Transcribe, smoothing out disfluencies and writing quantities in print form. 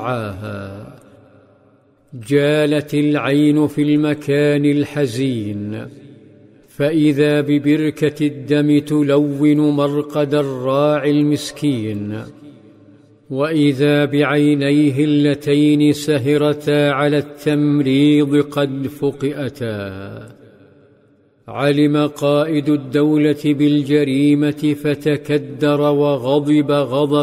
عاها. جالت العين في المكان الحزين، فإذا ببركة الدم تلون مرقد الراعي المسكين، وإذا بعينيه اللتين سهرتا على التمريض قد فقئتا. علم قائد الدولة بالجريمة فتكدر وغضب غضبا